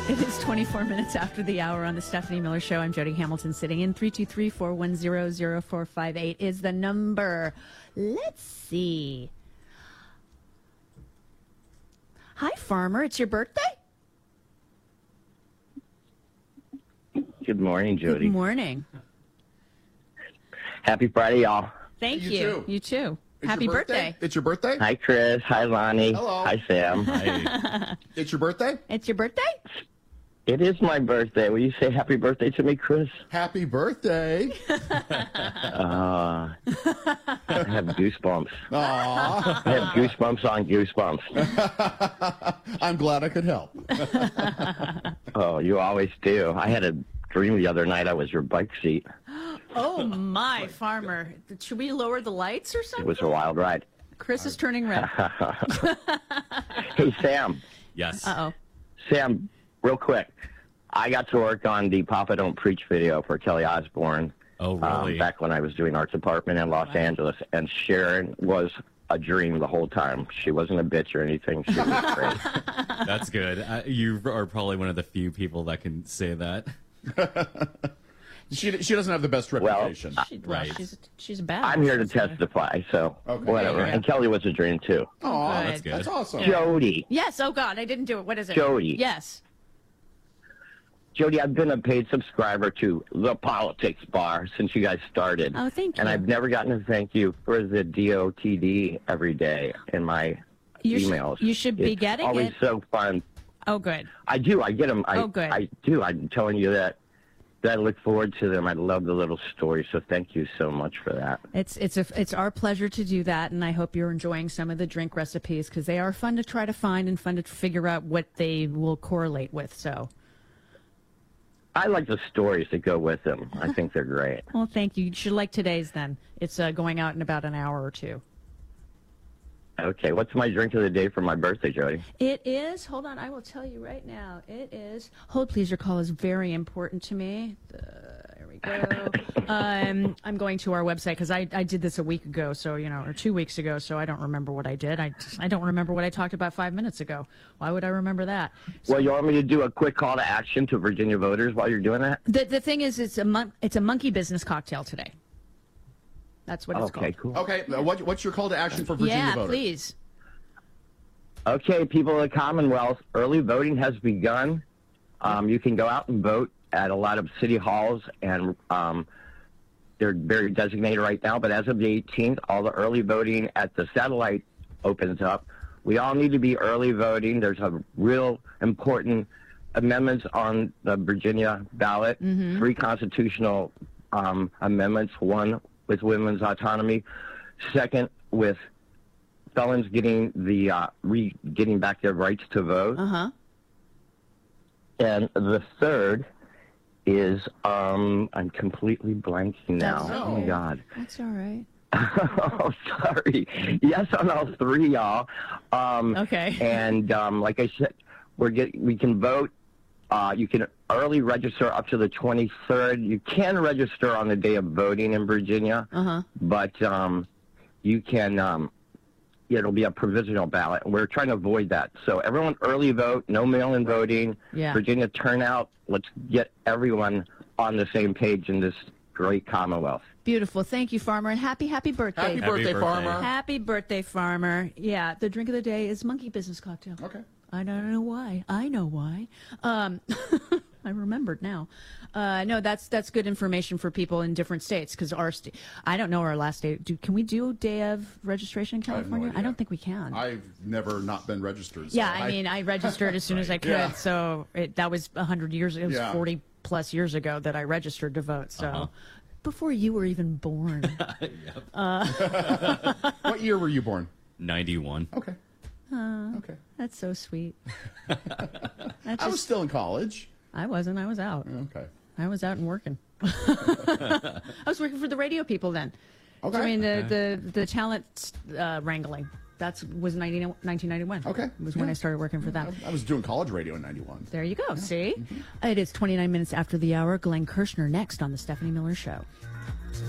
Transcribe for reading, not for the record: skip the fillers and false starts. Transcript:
It is 24 minutes after the hour on the Stephanie Miller Show. I'm Jody Hamilton sitting in. 323-410-0458 is the number. Let's see. Hi, Farmer. It's your birthday? Good morning, Jody. Good morning. Happy Friday, y'all. Thank you. You too. You too. It's Happy your birthday. It's your birthday? Hi, Chris. Hi, Lonnie. Hello. Hi, Sam. Hi. It's your birthday? It's your birthday? It is my birthday. Will you say happy birthday to me, Chris? Happy birthday. I have goosebumps. Aw. I have goosebumps on goosebumps. I'm glad I could help. Oh, you always do. I had a dream the other night I was your bike seat. Oh, my, Farmer. Should we lower the lights or It something? was a wild ride. Chris is turning red. Hey, Sam. Yes. Uh-oh. Sam, real quick. I got to work on the Papa Don't Preach video for Kelly Osbourne. Oh, really? Back when I was doing art department in Los Angeles. And Sharon was a dream the whole time. She wasn't a bitch or anything. She was great. That's good. You are probably one of the few people that can say that. She doesn't have the best reputation. Right. She's a bad. I'm here to testify, so Okay. whatever. Yeah. And Kelly was a dream, too. Aw, That's good. That's awesome. Jody. Yes. Oh, God. I didn't do it. What is it? Jody. Yes. Jody, I've been a paid subscriber to The Politics Bar since you guys started. Oh, thank And you. I've never gotten a thank you for the DOTD every day in my emails. You should be It's getting always it. so fun. Oh, good. I do. I get them. Oh, good. I do. I'm telling you that I look forward to them. I love the little stories, so thank you so much for that. It's our pleasure to do that, and I hope you're enjoying some of the drink recipes because they are fun to try to find and fun to figure out what they will correlate with. So, I like the stories that go with them. I think they're great. well, thank you. You should like today's then. It's going out in about an hour or two. Okay, what's my drink of the day for my birthday, Jody? It is. Hold on, I will tell you right now. It is. Hold, please. Your call is very important to me. There we go. I'm going to our website because I did this a week ago, so or 2 weeks ago, so I don't remember what I did. I don't remember what I talked about 5 minutes ago. Why would I remember that? Well, you want me to do a quick call to action to Virginia voters while you're doing that? The thing is, it's a monkey business cocktail today. That's what it's called. Okay, cool. Okay, what's your call to action for Virginia voters? Please. Okay, people of the Commonwealth, early voting has begun. You can go out and vote at a lot of city halls, and they're very designated right now. But as of the 18th, all the early voting at the satellite opens up. We all need to be early voting. There's a real important amendments on the Virginia ballot, 3 constitutional amendments, 1 with women's autonomy, 2nd with felons getting getting back their rights to vote, and the 3rd is I'm completely blanking now. That's Oh my okay. God. That's all right. Oh, sorry. Yes, on all 3, y'all. Okay. And like I said, we can vote. You can early register up to the 23rd. You can register on the day of voting in Virginia, but you can. It'll be a provisional ballot, and we're trying to avoid that. So everyone early vote, no mail-in voting. Yeah. Virginia turnout. Let's get everyone on the same page in this great Commonwealth. Beautiful. Thank you, Farmer, and happy birthday. Happy birthday, birthday. Farmer. Happy birthday, Farmer. Yeah, the drink of the day is monkey business cocktail. Okay. I don't know why. I know why. I remembered now. No, that's good information for people in different states because our state. I don't know our last day. Can we do day of registration in I have no California? idea. I don't think we can. I've never not been registered. So Yeah, I mean, I registered as soon as I could. Yeah. So that was 100 years. It was Yeah. 40 plus years ago that I registered to vote. So before you were even born. What year were you born? 91. Okay. Okay. That's so sweet. I was still in college. I wasn't. I was out. Okay. I was out and working. I was working for the radio people then. Okay. I mean, the talent wrangling. That was 1991. Okay. Was when Yeah. I started working for them. I was doing college radio in 91. There you go. See? It is 29 minutes after the hour. Glenn Kirshner next on The Stephanie Miller Show.